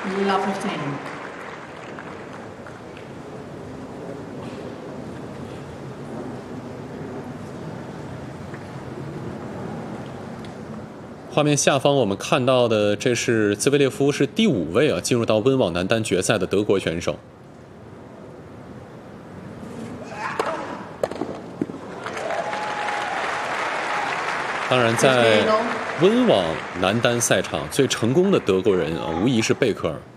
Love of Tank. 画面下方我们看到的，这是兹维列夫是第5位啊，进入到温网男单决赛的德国选手。当然，在温网男单赛场最成功的德国人啊，无疑是贝克尔。